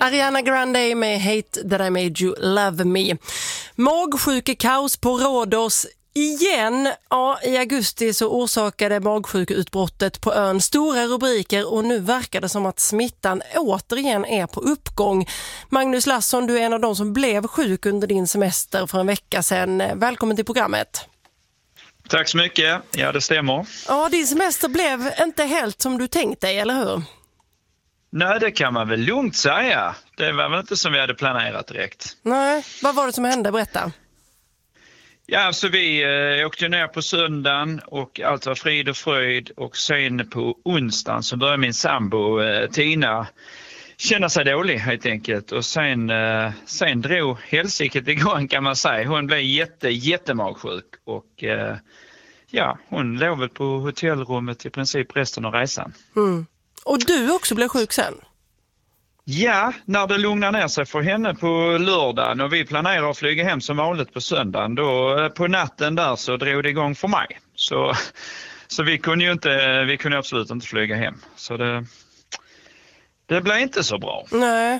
Ariana Grande med Hate That I Made You Love Me. Magsjukekaos på Rhodos igen. Ja, i augusti så orsakade magsjukeutbrottet på ön stora rubriker och nu verkar det som att smittan återigen är på uppgång. Magnus Lasson, du är en av de som blev sjuk under din semester för en vecka sedan. Välkommen till programmet. Tack så mycket. Ja, det stämmer. Ja, din semester blev inte helt som du tänkt dig, eller hur? Nej, det kan man väl lugnt säga. Det var väl inte som vi hade planerat direkt. Nej, vad var det som hände? Berätta. Ja, alltså vi åkte ner på söndagen och allt var frid och fröjd. Och sen på onsdagen så började min sambo Tina känna sig dålig helt enkelt. Och sen drog hälsiket igång kan man säga. Hon blev jättemagsjuk och hon låg väl på hotellrummet i princip resten av resan. Mm. Och du också blev sjuk sen? Ja, när det lugnar ner sig för henne på lördagen och vi planerar att flyga hem som vanligt på söndagen. Då på natten där så drog det igång för mig. Så vi kunde absolut inte flyga hem. Så det blev inte så bra. Nej,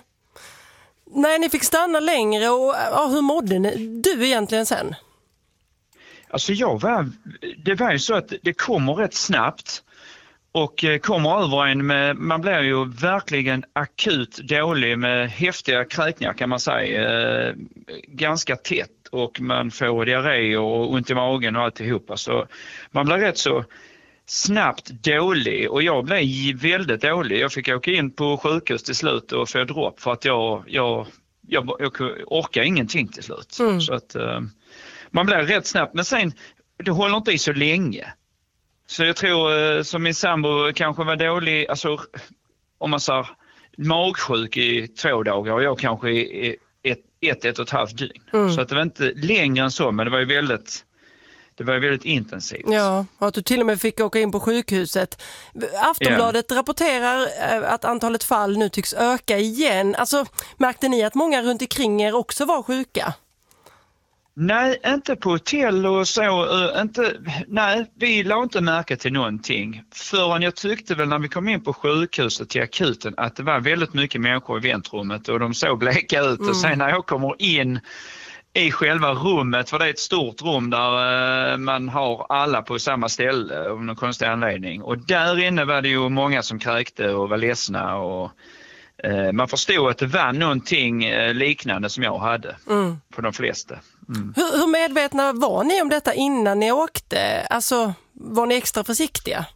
ni fick stanna längre och hur mådde du egentligen sen? Alltså det var ju så att det kommer rätt snabbt. Och kommer över en med, man blir ju verkligen akut dålig med häftiga kräkningar kan man säga. Ganska tätt och man får diarré och ont i magen och alltihopa. Så man blir rätt så snabbt dålig och jag blev väldigt dålig. Jag fick åka in på sjukhus till slut och få dropp för att jag orkar ingenting till slut. Mm. Så att man blir rätt snabbt men sen det håller inte i så länge. Så jag tror som min sambo kanske var dålig, alltså om man säger magsjuk i 2 dagar och jag kanske i ett och ett halvt dygn. Mm. Så att det var inte längre än så men det var ju väldigt intensivt. Ja, och att du till och med fick åka in på sjukhuset. Aftonbladet rapporterar att antalet fall nu tycks öka igen. Alltså märkte ni att många runt omkring er också var sjuka? Nej, inte på hotell och så. Nej, vi la inte märke till någonting. Förrän jag tyckte väl när vi kom in på sjukhuset till akuten att det var väldigt mycket människor i väntrummet och de såg bleka ut. Och sen när jag kommer in i själva rummet, för det är ett stort rum där man har alla på samma ställe av någon konstig anledning. Och där inne var det ju många som kräkte och var ledsna och man förstod att det var någonting liknande som jag hade på de flesta. Mm. Hur medvetna var ni om detta innan ni åkte? Alltså, var ni extra försiktiga?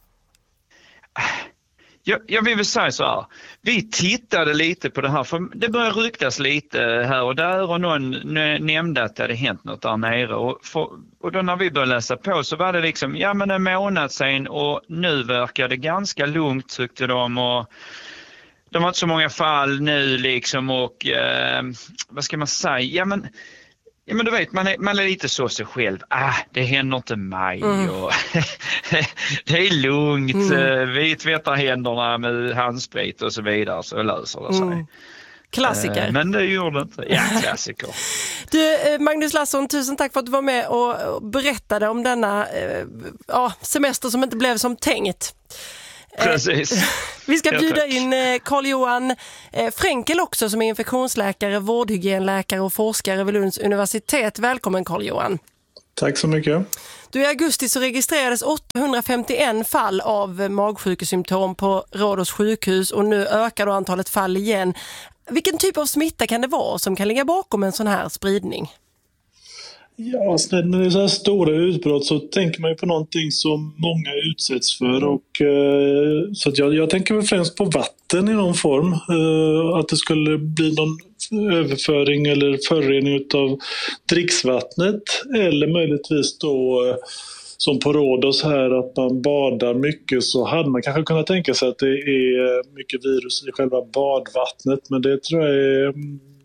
Jag vill väl säga så här. Vi tittade lite på det här för det började ryktas lite här och där och någon nämnde att det hade hänt något där nere. Och då när vi började läsa på så var det liksom, en månad sedan och nu verkar det ganska lugnt tyckte de och de har inte så många fall nu liksom och vad ska man säga? Men du vet, man är lite så sig själv. Det händer inte mig. Och det är lugnt. Vi tvättar händerna med handsprit och så vidare så löser det sig. Klassiker. Men det gjorde inte. Ja, klassiker. Du, Magnus Lasson, tusen tack för att du var med och berättade om denna semester som inte blev som tänkt. Precis. Vi ska bjuda in Carl-Johan Fränkel också som är infektionsläkare, vårdhygienläkare och forskare vid Lunds universitet. Välkommen Carl-Johan. Tack så mycket. I augusti så registrerades 851 fall av magsjukesymptom på Rhodos sjukhus och nu ökar då antalet fall igen. Vilken typ av smitta kan det vara som kan ligga bakom en sån här spridning? Ja, alltså när det är så här stora utbrott så tänker man ju på någonting som många utsätts för och så att jag tänker väl främst på vatten i någon form. Att det skulle bli någon överföring eller förorening av dricksvattnet eller möjligtvis då som på Rhodos här att man badar mycket så hade man kanske kunnat tänka sig att det är mycket virus i själva badvattnet men det tror jag är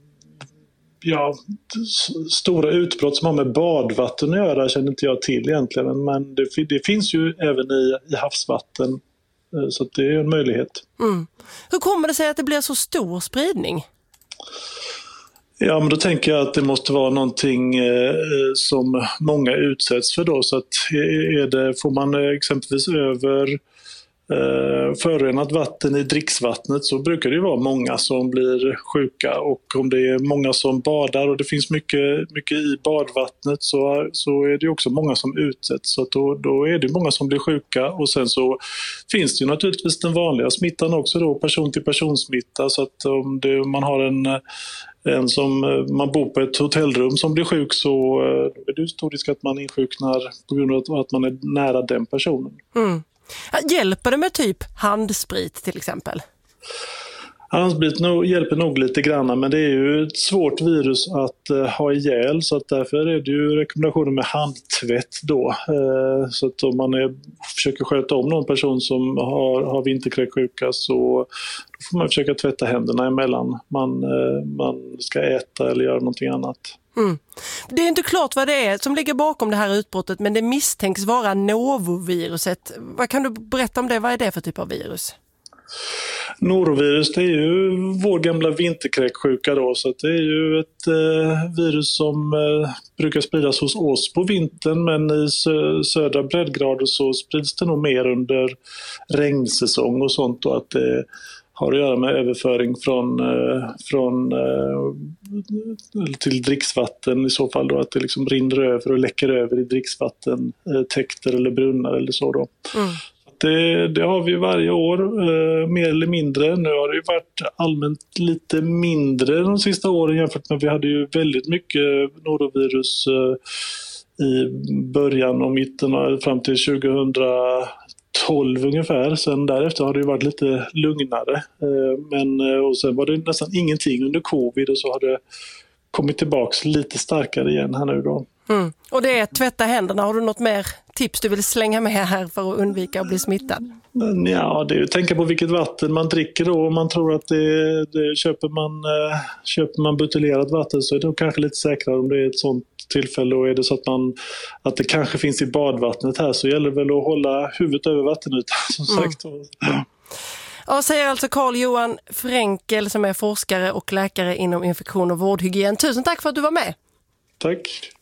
stora utbrott som har med badvatten att göra känner inte jag till egentligen men det finns ju även i havsvatten så att det är en möjlighet. Hur kommer det sig att det blir så stor spridning? Ja, men då tänker jag att det måste vara någonting som många utsätts för då så att får man exempelvis över förorenat vatten i dricksvattnet så brukar det vara många som blir sjuka, och om det är många som badar och det finns mycket i badvattnet så är det också många som utsätts, så att då är det många som blir sjuka. Och sen så finns det ju naturligtvis den vanliga smittan också då, person till person smitta, så att om man har en som man bor på ett hotellrum som blir sjuk, så är det stor risk att man insjuknar på grund av att man är nära den personen. Mm. Hjälper det med typ handsprit till exempel? Handsprit hjälper nog lite grann, men det är ju ett svårt virus att ha ihjäl, så att därför är det ju rekommendationer med handtvätt då. Så att om man försöker sköta om någon person som har vinterkräksjuka, så då får man försöka tvätta händerna emellan man ska äta eller göra någonting annat. Mm. Det är inte klart vad det är som ligger bakom det här utbrottet, men det misstänks vara noroviruset. Vad kan du berätta om det? Vad är det för typ av virus? Norovirus, det är ju vår gamla vinterkräksjuka då, så att det är ju ett virus som brukar spridas hos oss på vintern, men i södra breddgrader så sprids det nog mer under regnsäsong och sånt, och att det har att göra med överföring till dricksvatten i så fall då, att det liksom rinner över och läcker över i dricksvatten, täkter eller brunnar eller så då. Mm. Det har vi varje år, mer eller mindre. Nu har det ju varit allmänt lite mindre de sista åren jämfört med vi hade ju väldigt mycket norovirus i början och mitten fram till 2012 ungefär. Sen därefter har det ju varit lite lugnare. Och sen var det nästan ingenting under covid, och så har det kommit tillbaks lite starkare igen här nu då. Mm. Och det är tvätta händerna. Har du något mer tips du vill slänga med här för att undvika att bli smittad? Ja, det är att tänka på vilket vatten man dricker då. Om man tror att köper man buteljerat vatten, så är det kanske lite säkrare om det är ett sånt tillfälle. Och är det så att det kanske finns i badvattnet här, så gäller det väl att hålla huvudet över vattenytan som sagt. Ja, säger alltså Carl-Johan Fränkel som är forskare och läkare inom infektion och vårdhygien. Tusen tack för att du var med. Tack.